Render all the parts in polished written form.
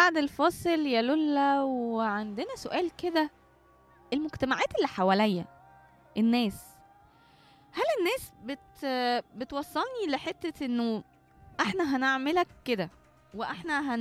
بعد الفاصل يا لولا، وعندنا سؤال كده. المجتمعات اللي حواليا، الناس، هل الناس بتوصلني لحتة انه احنا هنعملك كده، واحنا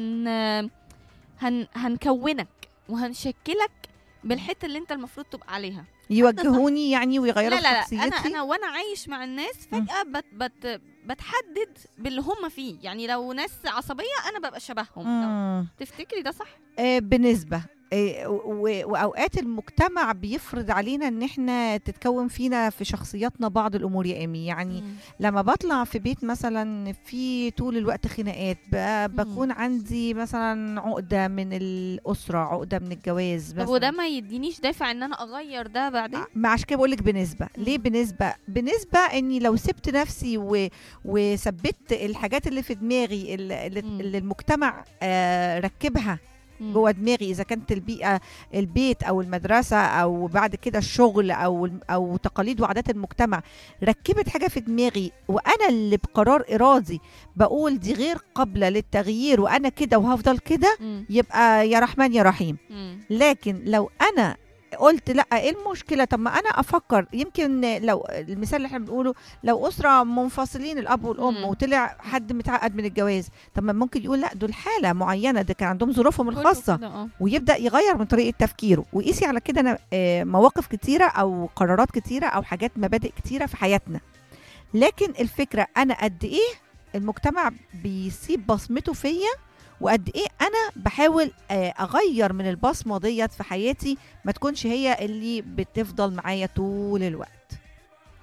هنكونك وهنشكلك بالحتة اللي انت المفروض تبقى عليها؟ يوجهوني يعني ويغيروا لا لا لا، شخصيتي؟ انا وانا عايش مع الناس فجأة بتحدد باللي هم فيه. يعني لو ناس عصبية انا ببقى شبههم. تفتكري ده صح؟ بنسبة. واوقات المجتمع بيفرض علينا ان احنا تتكون فينا في شخصياتنا بعض الامور يا ايمي. يعني لما بطلع في بيت مثلا في طول الوقت خناقات، بكون عندي مثلا عقدة من الاسرة، عقدة من الجواز طب وده ما يدينيش دافع ان انا اغير ده بعدين؟ ما عشان كده بقولك بنسبة. ليه بنسبة اني لو سبت نفسي وثبت الحاجات اللي في دماغي اللي المجتمع ركبها جوه دماغي، اذا كانت البيئه، البيت او المدرسه او بعد كده الشغل او تقاليد وعادات المجتمع، ركبت حاجه في دماغي وانا اللي بقرار ارادي بقول دي غير قابله للتغيير وانا كده وهفضل كده، يبقى يا رحمن يا رحيم. لكن لو انا قلت لا، ايه المشكله؟ طب ما انا افكر، يمكن لو المثال اللي احنا بنقوله، لو اسره منفصلين الاب والام وطلع حد متعقد من الجواز، طب ما ممكن يقول لا دول حاله معينه، ده كان عندهم ظروفهم الخاصه، ويبدا يغير من طريقه تفكيره. وقيسي على كده انا مواقف كتيره او قرارات كتيره او حاجات مبادئ كتيره في حياتنا. لكن الفكره انا قد ايه المجتمع بيسيب بصمته فيا، وقد ايه انا بحاول اغير من البصمه ديت في حياتي، ما تكونش هي اللي بتفضل معايا طول الوقت.